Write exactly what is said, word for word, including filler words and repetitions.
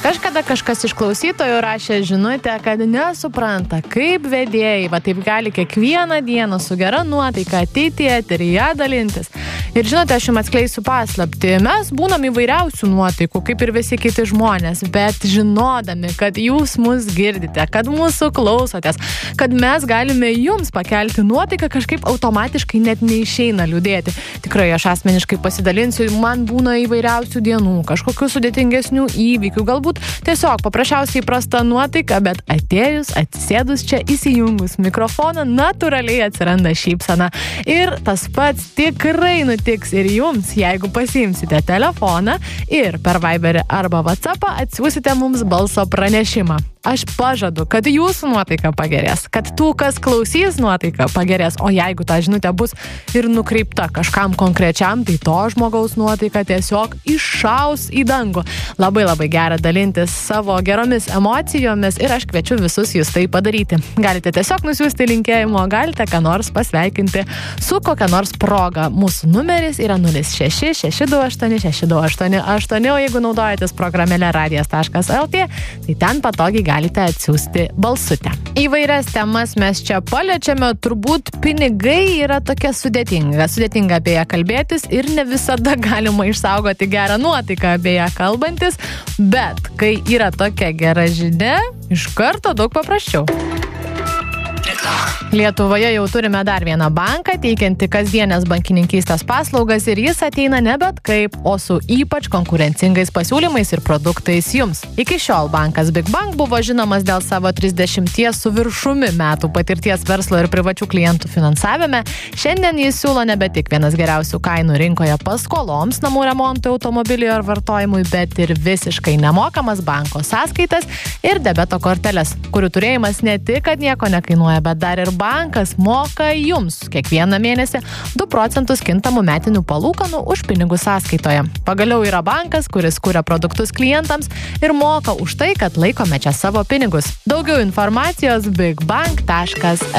Kažkada kažkas iš klausytojų rašė žinutę, kad nesupranta, kaip vedėjai, va taip gali kiekvieną dieną su gera nuotaika ateiti ir ją dalintis. Ir žinote, aš jums atskleisiu paslaptį. Mes būnam įvairiausių nuotaikų, kaip ir visi kiti žmonės, bet žinodami, kad jūs mus girdite, kad mūsų klausotės, kad mes galime jums pakelti nuotaiką, kažkaip automatiškai net neišeina liūdėti. Tikrai aš asmeniškai pasidalinsiu, man būna įvairiausių dienų, kažkokių sudėtingesnių įvykių, galbūt tiesiog paprasčiausiai prasta nuotaika, bet atėjus, atsisėdus čia, įsijungus mikrofoną, natūraliai atsiranda šypsena. Ir tas pats tikrai nutiks ir jums, jeigu pasiimsite telefoną ir per Viberį arba WhatsAppą atsiųsite mums balso pranešimą. Aš pažadu, kad jūsų nuotaika pagerės, kad tų, kas klausys, nuotaika pagerės, o jeigu ta žinutė bus ir nukreipta kažkam konkrečiam, tai to žmogaus nuotaika tiesiog iššaus į dangų. Labai labai gera dalintis savo geromis emocijomis ir aš kviečiu visus jūs tai padaryti. Galite tiesiog nusiųsti linkėjimo, galite ką nors pasveikinti su kokia nors proga. Mūsų numeris yra nulis šeši šeši du aštuoni šeši du aštuoni aštuoni, o jeigu naudojatės programėlę radijas taškas lt, tai ten patogiai galite atsiųsti balsutę. Įvairias temas mes čia paliečiame, turbūt pinigai yra tokia sudėtinga, sudėtinga apie ją kalbėtis ir ne visada galima išsaugoti gerą nuotaiką apie ją kalbantis, bet kai yra tokia gera žinia, iš karto daug paprasčiau. Lietuvoje jau turime dar vieną banką, teikiantį kasdienės bankininkystės paslaugas ir jis ateina ne bet kaip, o su ypač konkurencingais pasiūlymais ir produktais jums. Iki šiol bankas Big Bank buvo žinomas dėl savo trisdešimties su viršumi metų patirties verslo ir privačių klientų finansavime. Šiandien jis siūlo nebe tik vienas geriausių kainų rinkoje paskoloms, namų remontui, automobiliui ar vartojimui, bet ir visiškai nemokamas banko sąskaitas ir debeto korteles, kurių turėjimas ne tik, kad nieko nekainuoja, bet dar ir bankas moka jums kiekvieną mėnesį du procentus kintamų metinių palūkanų už pinigus sąskaitoje. Pagaliau yra bankas, kuris kuria produktus klientams ir moka už tai, kad laikome čia savo pinigus. Daugiau informacijos bigbank taškas